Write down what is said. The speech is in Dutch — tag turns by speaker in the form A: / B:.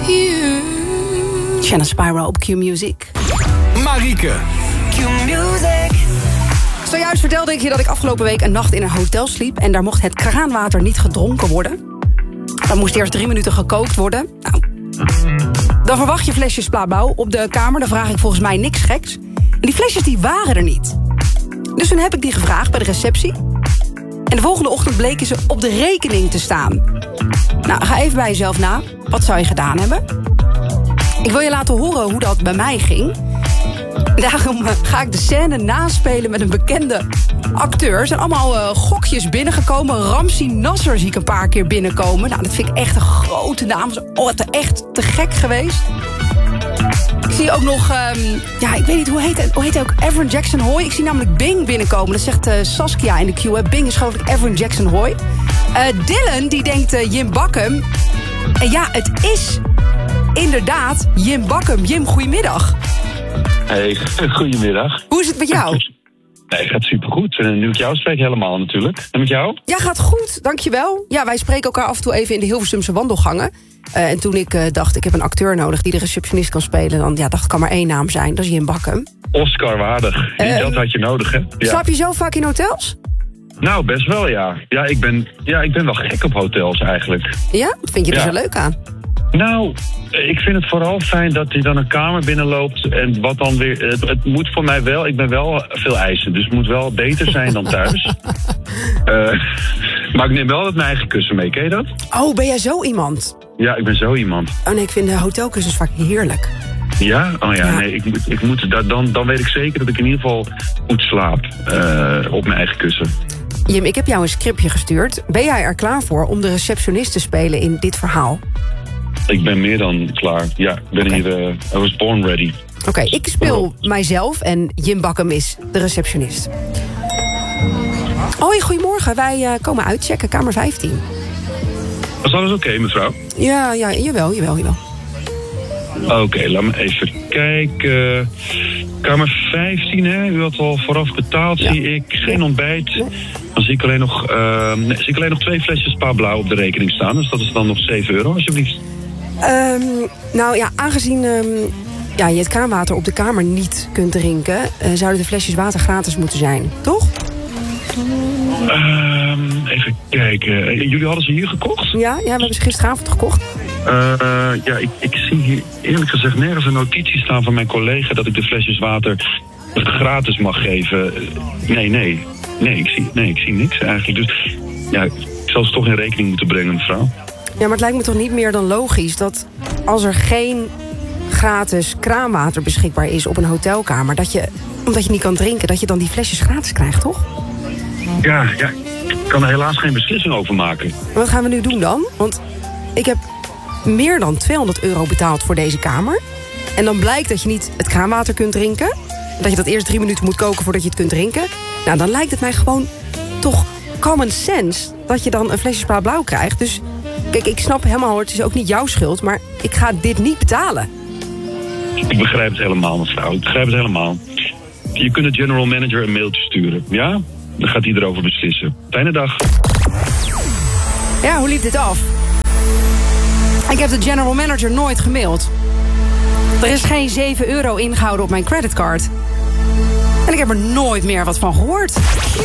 A: Shannon Spyro op Q-Music.
B: Marieke.
A: Q-Music. Zojuist vertelde ik je dat ik afgelopen week een nacht in een hotel sliep... en daar mocht het kraanwater niet gedronken worden. Dat moest eerst 3 minuten gekookt worden. Nou, dan verwacht je flesjes Blauw op de kamer. Dan vraag ik volgens mij niks geks. En die flesjes die waren er niet. Dus toen heb ik die gevraagd bij de receptie. En de volgende ochtend bleken ze op de rekening te staan. Nou, ga even bij jezelf na. Wat zou je gedaan hebben? Ik wil je laten horen hoe dat bij mij ging. Daarom ga ik de scène naspelen met een bekende acteur. Er zijn allemaal gokjes binnengekomen. Ramzi Nasser zie ik een paar keer binnenkomen. Nou, dat vind ik echt een grote naam. Wat echt te gek geweest. Ik zie ook nog, ik weet niet, hoe heet hij ook? Everin Jackson Hoy. Ik zie namelijk Bing binnenkomen. Dat zegt Saskia in de queue. Bing is geloof ik Everin Jackson Hoy. Dylan, die denkt Jim Bakkum. En ja, het is inderdaad Jim Bakkum. Jim, goedemiddag.
C: Hey, goedemiddag.
A: Hoe is het met jou?
C: Nee, het gaat supergoed. Nu ik jou spreek helemaal natuurlijk. En met jou?
A: Ja, gaat goed, dankjewel. Ja, wij spreken elkaar af en toe even in de Hilversumse wandelgangen. En toen ik dacht, ik heb een acteur nodig die de receptionist kan spelen... dan dacht ik, kan maar 1 naam zijn, dat is Jim Bakkum.
C: Oscar waardig. Dat had je nodig, hè? Ja.
A: Slaap je zo vaak in hotels?
C: Nou, best wel, ja. Ja, ik ben wel gek op hotels eigenlijk.
A: Ja? Wat vind je er zo leuk aan?
C: Nou, ik vind het vooral fijn dat je dan een kamer binnenloopt... en wat dan weer... Het moet voor mij wel... Ik ben wel veel eisen, dus het moet wel beter zijn dan thuis. Maar ik neem wel mijn eigen kussen mee, ken je dat?
A: Oh, ben jij zo iemand?
C: Ja, ik ben zo iemand.
A: Oh nee, ik vind de hotelkussens vaak heerlijk.
C: Ja? Oh ja, nee, dan weet ik zeker dat ik in ieder geval goed slaap op mijn eigen kussen.
A: Jim, ik heb jou een scriptje gestuurd. Ben jij er klaar voor om de receptionist te spelen in dit verhaal?
C: Ik ben meer dan klaar. Ja, ik ben hier... I was born ready.
A: Oké, ik speel mijzelf en Jim Bakkum is de receptionist. Hoi, goedemorgen. Wij komen uitchecken, kamer 15.
C: Was alles oké, mevrouw?
A: Ja, jawel.
C: Oké, laat me even kijken. Kamer 15, hè? U had al vooraf betaald, zie ik. Geen ontbijt. Nee. Dan zie ik alleen nog 2 flesjes Spa Blauw op de rekening staan. Dus dat is dan nog €7, alsjeblieft.
A: Nou ja, aangezien je het kraanwater op de kamer niet kunt drinken... zouden de flesjes water gratis moeten zijn, toch?
C: Even kijken. Jullie hadden ze hier gekocht?
A: Ja, we hebben ze gisteravond gekocht.
C: Ik zie hier eerlijk gezegd nergens een notitie staan van mijn collega... dat ik de flesjes water gratis mag geven. Nee, ik zie niks eigenlijk. Dus ja, ik zal ze toch in rekening moeten brengen, mevrouw.
A: Ja, maar het lijkt me toch niet meer dan logisch... dat als er geen gratis kraanwater beschikbaar is op een hotelkamer... omdat je niet kan drinken, dat je dan die flesjes gratis krijgt, toch?
C: Ja, ik kan er helaas geen beslissing over maken.
A: Wat gaan we nu doen dan? Want ik heb meer dan €200 betaald voor deze kamer. En dan blijkt dat je niet het kraanwater kunt drinken. Dat je dat eerst 3 minuten moet koken voordat je het kunt drinken. Nou, dan lijkt het mij gewoon toch common sense... dat je dan een flesje Spa Blauw krijgt. Dus kijk, ik snap helemaal, het is ook niet jouw schuld... maar ik ga dit niet betalen.
C: Ik begrijp het helemaal, mevrouw. Ik begrijp het helemaal. Je kunt de general manager een mailtje sturen, ja? Dan gaat hij erover beslissen. Fijne dag.
A: Ja, hoe liep dit af? Ik heb de general manager nooit gemaild. Er is geen €7 ingehouden op mijn creditcard. En ik heb er nooit meer wat van gehoord.